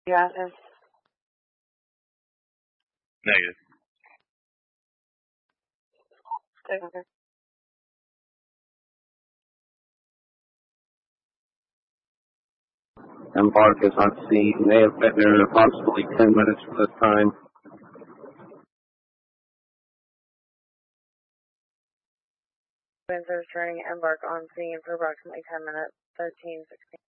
Athens? Negative. Okay. Embark is on scene. They have been there approximately 10 minutes from this time. Windsor returning Embark on scene for approximately 10 minutes, 13:16.